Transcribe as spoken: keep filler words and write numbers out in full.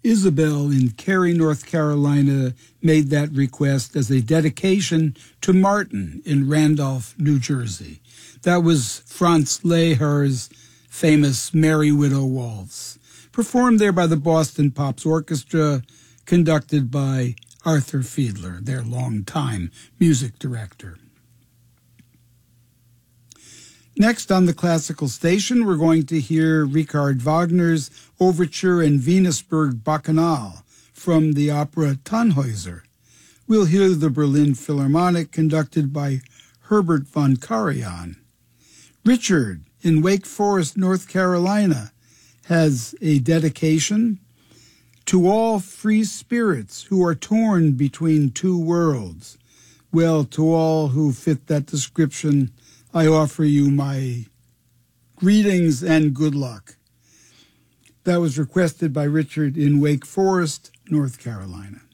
Isabel in Cary, North Carolina, made that request as a dedication to Martin in Randolph, New Jersey. That was Franz Leher's famous Merry Widow Waltz, performed there by the Boston Pops Orchestra, conducted by Arthur Fiedler, their longtime music director. Next on the classical station, we're going to hear Richard Wagner's Overture and Venusberg Bacchanal from the opera Tannhäuser. We'll hear the Berlin Philharmonic conducted by Herbert von Karajan. Richard in Wake Forest, North Carolina, has a dedication to all free spirits who are torn between two worlds. Well, to all who fit that description, I offer you my greetings and good luck. That was requested by Richard in Wake Forest, North Carolina.